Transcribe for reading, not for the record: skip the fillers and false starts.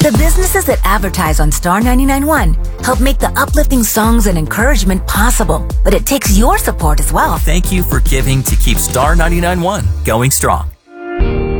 The businesses that advertise on Star 99.1 help make the uplifting songs and encouragement possible, but it takes your support as well. Thank you for giving to keep Star 99.1 going strong.